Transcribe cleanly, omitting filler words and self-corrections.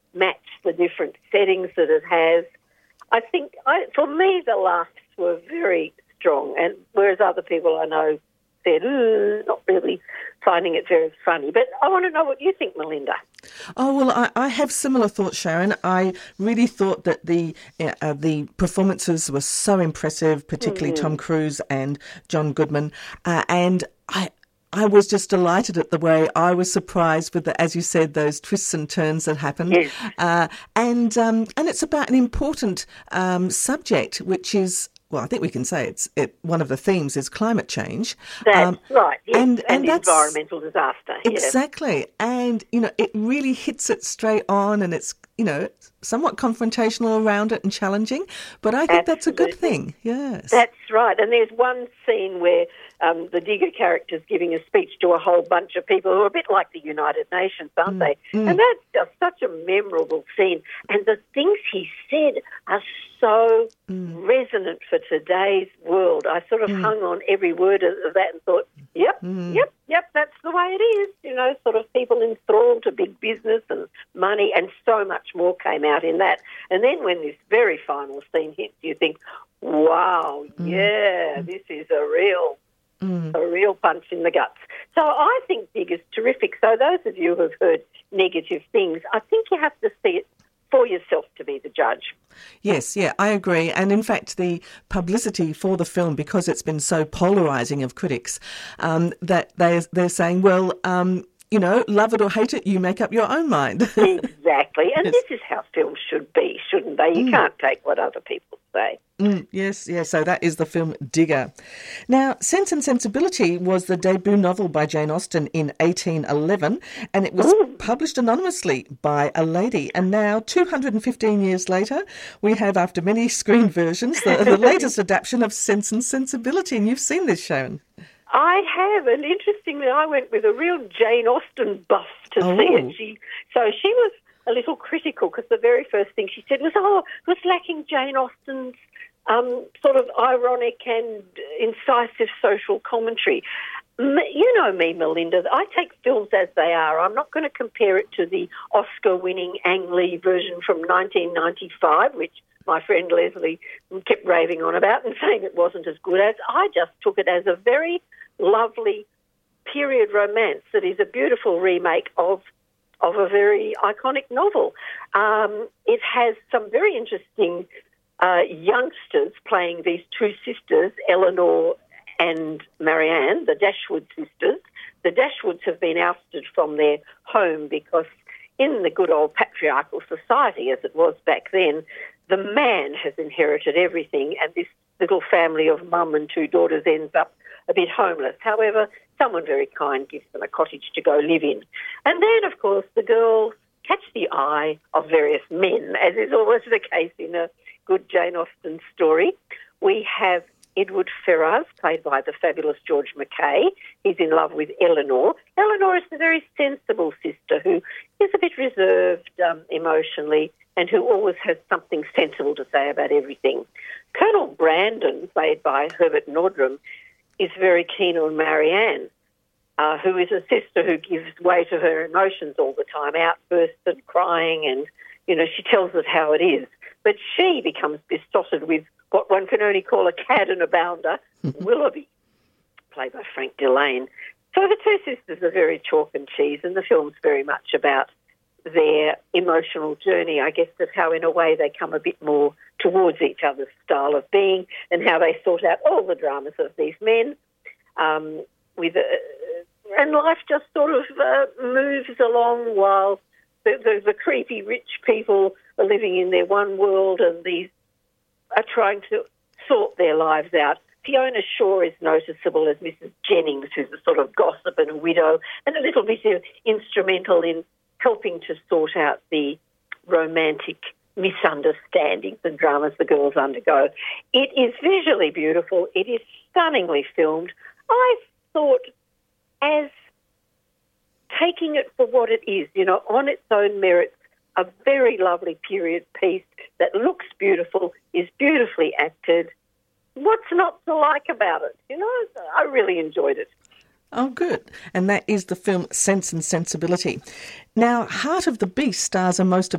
match the different settings that it has. I think, for me, the laughs were very strong, and whereas other people I know said, not really finding it very funny. But I want to know what you think, Melinda. Oh, well, I have similar thoughts, Sharon. I really thought that the performances were so impressive, particularly Tom Cruise and John Goodman, and I was just delighted at the way I was surprised with, as you said, those twists and turns that happened. Yes. And it's about an important subject, which is, well, I think we can say one of the themes is climate change. That's right, yes. And that's environmental disaster. Exactly. Yes. And, it really hits it straight on, and it's, somewhat confrontational around it and challenging, but I think that's a good thing, yes. That's right. And there's one scene where the Digger character's giving a speech to a whole bunch of people who are a bit like the United Nations, aren't they? And that's just such a memorable scene. And the things he said are so resonant for today's world. I sort of hung on every word of that and thought, yep, that's the way it is. Sort of people enthralled to big business and money, and so much more came out in that. And then when this very final scene hits, you think, wow, this is a real punch in the guts. So I think Digger's terrific. So those of you who have heard negative things, I think you have to see it for yourself to be the judge. Yes, I agree. And in fact, the publicity for the film, because it's been so polarising of critics, that they're saying, well, love it or hate it, you make up your own mind. Exactly. And this is how films should be, shouldn't they? You can't take what other people say. Yes. So that is the film Digger. Now, Sense and Sensibility was the debut novel by Jane Austen in 1811, and it was published anonymously by a lady. And now, 215 years later, we have, after many screen versions, the latest adaptation of Sense and Sensibility. And you've seen this, Sharon. I have, and interestingly, I went with a real Jane Austen buff to see it. She was a little critical because the very first thing she said was, it was lacking Jane Austen's sort of ironic and incisive social commentary. You know me, Melinda. I take films as they are. I'm not going to compare it to the Oscar-winning Ang Lee version from 1995, which my friend Leslie kept raving on about and saying it wasn't as good as. I just took it as a very lovely period romance that is a beautiful remake of a very iconic novel. It has some very interesting youngsters playing these two sisters, Eleanor and Marianne, the Dashwood sisters. The Dashwoods have been ousted from their home because in the good old patriarchal society, as it was back then, the man has inherited everything, and this little family of mum and two daughters ends up a bit homeless. However, someone very kind gives them a cottage to go live in. And then, of course, the girls catch the eye of various men, as is always the case in a good Jane Austen story. We have Edward Ferrars, played by the fabulous George Mackay. He's in love with Eleanor. Eleanor is the very sensible sister who is a bit reserved emotionally and who always has something sensible to say about everything. Colonel Brandon, played by Herbert Nordrum, is very keen on Marianne, who is a sister who gives way to her emotions all the time, outbursts and crying, and, she tells us how it is. But she becomes besotted with what one can only call a cad and a bounder, Willoughby, played by Frank Delane. So the two sisters are very chalk and cheese, and the film's very much about their emotional journey, I guess, of how in a way they come a bit more towards each other's style of being and how they sort out all the dramas of these men. And life just sort of moves along while the creepy rich people are living in their one world and these are trying to sort their lives out. Fiona Shaw is noticeable as Mrs. Jennings, who's a sort of gossip and a widow, and a little bit instrumental in helping to sort out the romantic misunderstandings and dramas the girls undergo. It is visually beautiful. It is stunningly filmed. I thought, as taking it for what it is, on its own merits, a very lovely period piece that looks beautiful, is beautifully acted. What's not to like about it? I really enjoyed it. Oh, good. And that is the film Sense and Sensibility. Now, Heart of the Beast stars a most